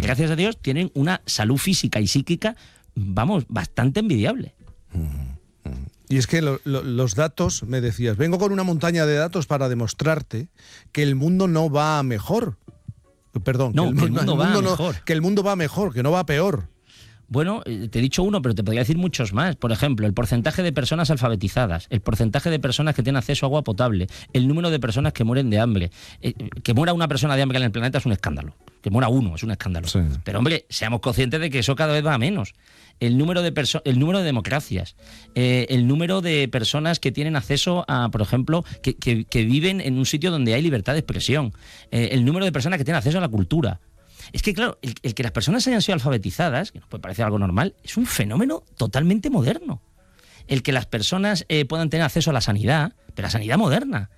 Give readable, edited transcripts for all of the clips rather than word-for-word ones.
gracias a Dios tienen una salud física y psíquica, vamos, bastante envidiable. Y es que los datos, me decías, vengo con una montaña de datos para demostrarte que el mundo no va a mejor. Perdón, no, que el mundo va mejor. Que el mundo va mejor, que no va a peor. Bueno, te he dicho uno, pero te podría decir muchos más. Por ejemplo, el porcentaje de personas alfabetizadas, el porcentaje de personas que tienen acceso a agua potable, el número de personas que mueren de hambre. Que muera una persona de hambre en el planeta es un escándalo. Que muera uno es un escándalo. Sí. Pero, hombre, seamos conscientes de que eso cada vez va a menos. El número de democracias, el número de personas que tienen acceso a, por ejemplo, que viven en un sitio donde hay libertad de expresión, el número de personas que tienen acceso a la cultura. Es que, claro, el que las personas hayan sido alfabetizadas, que nos puede parecer algo normal, es un fenómeno totalmente moderno. El que las personas puedan tener acceso a la sanidad, pero la sanidad moderna,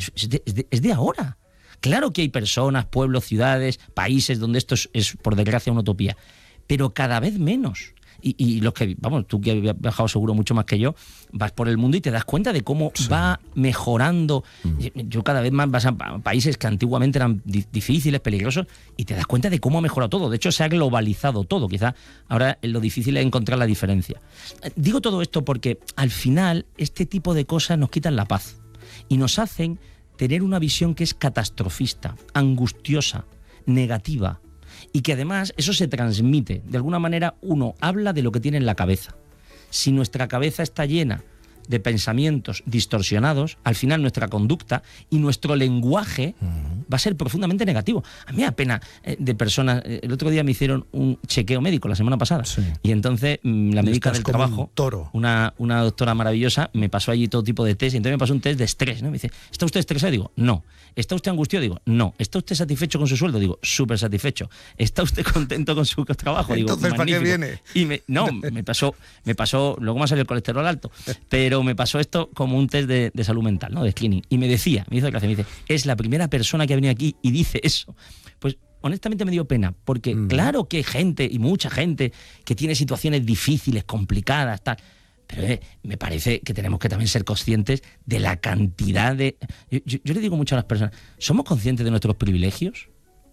es de ahora. Claro que hay personas, pueblos, ciudades, países donde esto es por desgracia, una utopía, pero cada vez menos. Y los que, vamos, tú que has viajado seguro mucho más que yo, vas por el mundo y te das cuenta de cómo va mejorando. Yo cada vez más vas a países que antiguamente eran difíciles, peligrosos, y te das cuenta de cómo ha mejorado todo. De hecho, se ha globalizado todo. Quizá ahora lo difícil es encontrar la diferencia. Digo todo esto porque al final este tipo de cosas nos quitan la paz y nos hacen tener una visión que es catastrofista, angustiosa, negativa. Y que además eso se transmite. De alguna manera uno habla de lo que tiene en la cabeza. Si nuestra cabeza está llena de pensamientos distorsionados, al final nuestra conducta y nuestro lenguaje va a ser profundamente negativo. A mí me da pena de personas. El otro día me hicieron un chequeo médico la semana pasada, y entonces la médica del trabajo, una doctora maravillosa, me pasó allí todo tipo de test, y entonces me pasó un test de estrés, ¿no? Me dice, ¿está usted estresado? Digo, no. ¿Está usted angustiado? Digo, no. ¿Está usted satisfecho con su sueldo? Digo, súper satisfecho. ¿Está usted contento con su trabajo? Digo, entonces, ¿para qué viene? Y me pasó, luego me salió el colesterol alto, pero me pasó esto como un test de salud mental, ¿no? De screening. Y me hizo gracia, me dice, es la primera persona que ha venido aquí y dice eso. Pues honestamente me dio pena, porque claro que hay gente, y mucha gente, que tiene situaciones difíciles, complicadas, tal. Pero me parece que tenemos que también ser conscientes de la cantidad de... Yo le digo mucho a las personas, ¿somos conscientes de nuestros privilegios?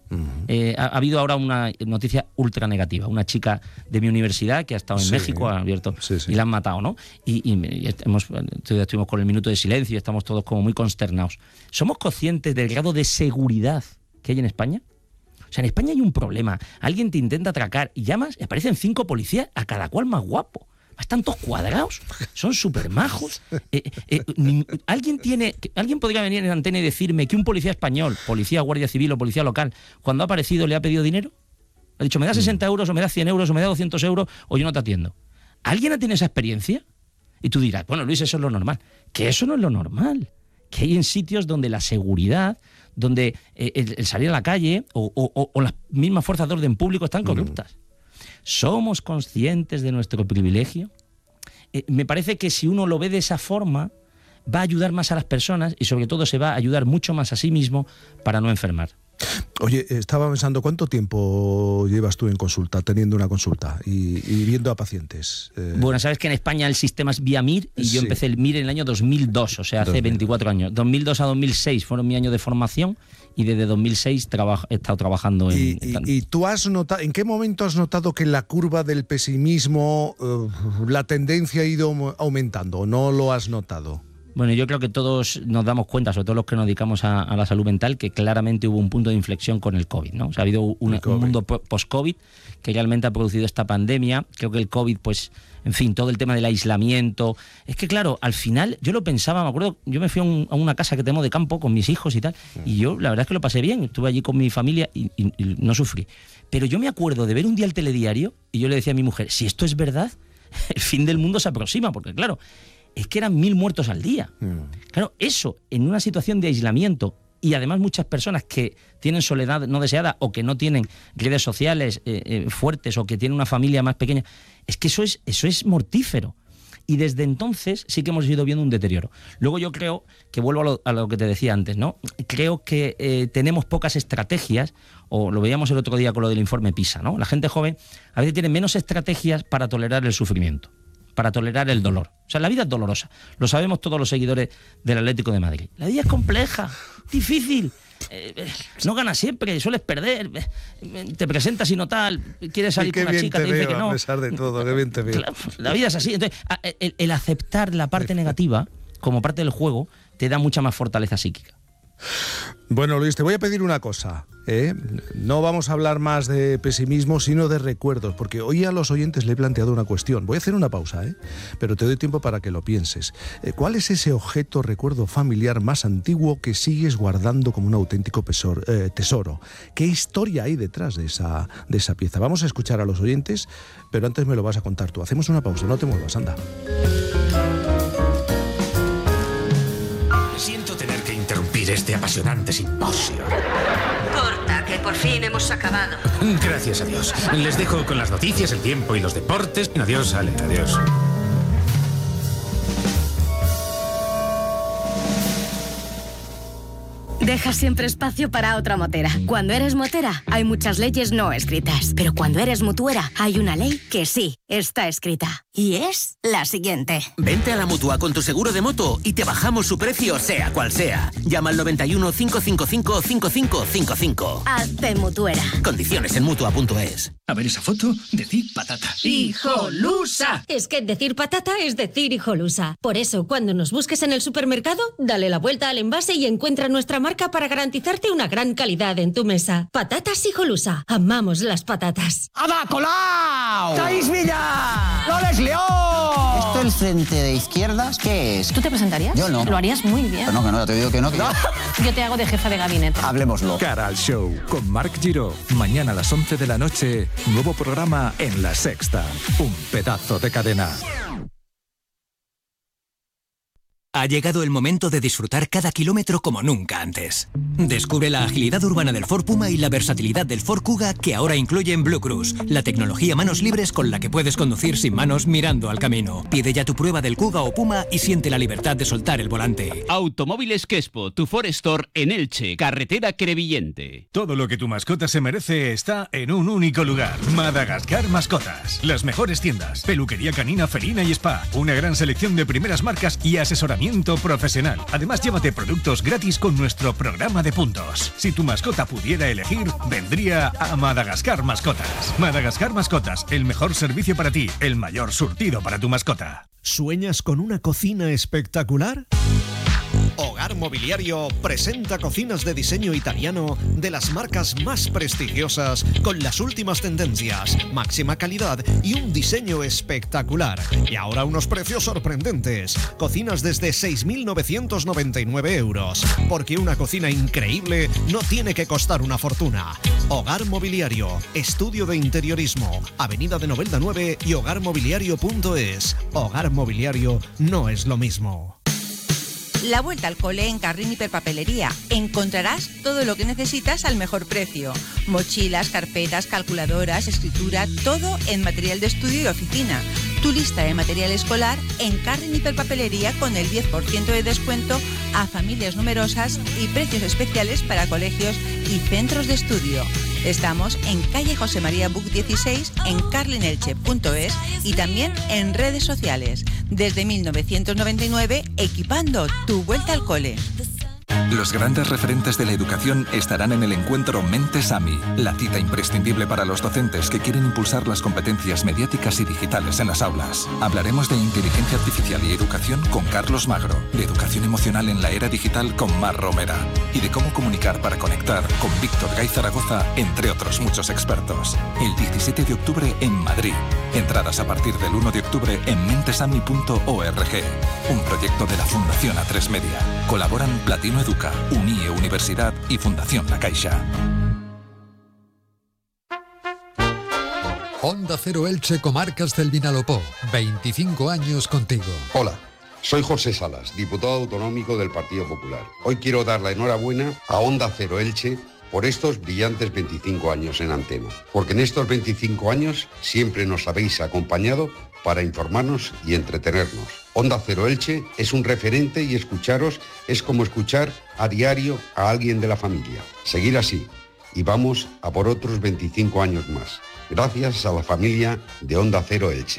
Ha habido ahora una noticia ultra negativa. Una chica de mi universidad que ha estado en México, ha abierto, y la han matado, ¿no? Y estuvimos con el minuto de silencio y estamos todos como muy consternados. ¿Somos conscientes del grado de seguridad que hay en España? O sea, en España hay un problema. Alguien te intenta atracar y llamas y aparecen 5 policías, a cada cual más guapo. Están todos cuadrados, son súper majos. ¿Alguien podría venir en antena y decirme que un policía español, policía, guardia civil o policía local, cuando ha aparecido le ha pedido dinero? Ha dicho, me da 60 euros o me da 100 euros o me da 200 euros o yo no te atiendo. ¿Alguien ha tenido esa experiencia? Y tú dirás, bueno, Luis, eso es lo normal. Que eso no es lo normal. Que hay en sitios donde la seguridad, donde el salir a la calle o las mismas fuerzas de orden público están corruptas. ¿Somos conscientes de nuestro privilegio? Me parece que si uno lo ve de esa forma, va a ayudar más a las personas y sobre todo se va a ayudar mucho más a sí mismo para no enfermar. Oye, estaba pensando, ¿cuánto tiempo llevas tú en consulta, teniendo una consulta y viendo a pacientes? Bueno, sabes que en España el sistema es vía MIR y yo empecé el MIR en el año 2002, o sea, hace 24 años. 2002 a 2006 fueron mi año de formación y desde 2006 he estado trabajando en... ¿Y tú has notado, en qué momento has notado que la curva del pesimismo, la tendencia ha ido aumentando o no lo has notado? Bueno, yo creo que todos nos damos cuenta, sobre todo los que nos dedicamos a la salud mental, que claramente hubo un punto de inflexión con el COVID, ¿no? O sea, ha habido un mundo post-COVID que realmente ha producido esta pandemia. Creo que el COVID, pues, en fin, todo el tema del aislamiento. Es que, claro, al final, yo lo pensaba, me acuerdo, yo me fui a una casa que tenemos de campo con mis hijos y tal, y yo la verdad es que lo pasé bien, estuve allí con mi familia y no sufrí. Pero yo me acuerdo de ver un día el telediario y yo le decía a mi mujer, si esto es verdad, el fin del mundo se aproxima, porque claro, es que eran 1000 muertos al día. Claro, eso, en una situación de aislamiento, y además muchas personas que tienen soledad no deseada o que no tienen redes sociales fuertes o que tienen una familia más pequeña, es que eso es mortífero. Y desde entonces sí que hemos ido viendo un deterioro. Luego yo creo que vuelvo a lo que te decía antes, ¿no? Creo que tenemos pocas estrategias, o lo veíamos el otro día con lo del informe PISA, ¿no? La gente joven a veces tiene menos estrategias para tolerar el sufrimiento. para tolerar el dolor. O sea, la vida es dolorosa. Lo sabemos todos los seguidores del Atlético de Madrid. La vida es compleja, difícil. No ganas siempre, sueles perder. Te presentas y no tal. Quieres salir con una chica, te dice que no. A pesar de todo, qué bien te veo. La vida es así. Entonces, el aceptar la parte negativa como parte del juego te da mucha más fortaleza psíquica. Bueno, Luis, te voy a pedir una cosa, ¿eh? No vamos a hablar más de pesimismo, sino de recuerdos, porque hoy a los oyentes le he planteado una cuestión. Voy a hacer una pausa, pero te doy tiempo para que lo pienses. ¿Cuál es ese objeto, recuerdo familiar más antiguo que sigues guardando como un auténtico tesoro? ¿Qué historia hay detrás de esa pieza? Vamos a escuchar a los oyentes, pero antes me lo vas a contar tú. Hacemos una pausa, no te muevas, anda. Siento tener que interrumpir este apasionante simposio. Corta, que por fin hemos acabado. Gracias a Dios. Les dejo con las noticias, el tiempo y los deportes. Adiós, Ale, adiós. Deja siempre espacio para otra motera. Cuando eres motera, hay muchas leyes no escritas. Pero cuando eres mutuera, hay una ley que sí está escrita. Y es la siguiente. Vente a la Mutua con tu seguro de moto y te bajamos su precio, sea cual sea. Llama al 91 555 5555. Hazte mutuera. Condiciones en Mutua.es. A ver esa foto, decir patata. ¡Hijolusa! Es que decir patata es decir hijolusa. Por eso, cuando nos busques en el supermercado, dale la vuelta al envase y encuentra nuestra marca para garantizarte una gran calidad en tu mesa. Patatas Hijolusa. Amamos las patatas. ¡Ada Colau! ¡Caís Villa! ¡Loles León! ¿Esto el frente de izquierdas qué es? ¿Tú te presentarías? Yo no. Lo harías muy bien. Que no, te digo que no. Yo te hago de jefa de gabinete. Hablemoslo. Cara al show con Marc Giró. Mañana a las 11 de la noche, nuevo programa en La Sexta. Un pedazo de cadena. Ha llegado el momento de disfrutar cada kilómetro como nunca antes. Descubre la agilidad urbana del Ford Puma y la versatilidad del Ford Kuga, que ahora incluyen Blue Cruise, la tecnología manos libres con la que puedes conducir sin manos mirando al camino. Pide ya tu prueba del Kuga o Puma y siente la libertad de soltar el volante. Automóviles Quespo, tu Ford Store en Elche, carretera Crevillente. Todo lo que tu mascota se merece está en un único lugar. Madagascar Mascotas. Las mejores tiendas, peluquería canina, felina y spa. Una gran selección de primeras marcas y asesoramiento profesional. Además, llévate productos gratis con nuestro programa de puntos. Si tu mascota pudiera elegir, vendría a Madagascar Mascotas. Madagascar Mascotas, el mejor servicio para ti, el mayor surtido para tu mascota. ¿Sueñas con una cocina espectacular? Hogar Mobiliario presenta cocinas de diseño italiano de las marcas más prestigiosas con las últimas tendencias, máxima calidad y un diseño espectacular. Y ahora unos precios sorprendentes. Cocinas desde 6.999 euros. Porque una cocina increíble no tiene que costar una fortuna. Hogar Mobiliario, estudio de interiorismo, Avenida de Novelda 9 y hogarmobiliario.es. Hogar Mobiliario no es lo mismo. La vuelta al cole en Carrin Hiperpapelería. Encontrarás todo lo que necesitas al mejor precio. Mochilas, carpetas, calculadoras, escritura, todo en material de estudio y oficina. Tu lista de material escolar en Carrin Hiperpapelería con el 10% de descuento a familias numerosas y precios especiales para colegios y centros de estudio. Estamos en calle José María Buc 16 en carlinelche.es y también en redes sociales. Desde 1999, equipando tu vuelta al cole. Los grandes referentes de la educación estarán en el encuentro Mentes AMI, la cita imprescindible para los docentes que quieren impulsar las competencias mediáticas y digitales en las aulas. Hablaremos de inteligencia artificial y educación con Carlos Magro, de educación emocional en la era digital con Mar Romera y de cómo comunicar para conectar con Víctor Gay Zaragoza, entre otros muchos expertos. El 17 de octubre en Madrid. Entradas a partir del 1 de octubre en mentesami.org. Un proyecto de la Fundación A3 Media. Colaboran Platino Educa, UNIE Universidad y Fundación La Caixa. Onda Cero Elche, Comarcas del Vinalopó. 25 años contigo. Hola, soy José Salas, diputado autonómico del Partido Popular. Hoy quiero dar la enhorabuena a Onda Cero Elche por estos brillantes 25 años en antena. Porque en estos 25 años siempre nos habéis acompañado para informarnos y entretenernos. Onda Cero Elche es un referente y escucharos es como escuchar a diario a alguien de la familia. Seguir así y vamos a por otros 25 años más. Gracias a la familia de Onda Cero Elche.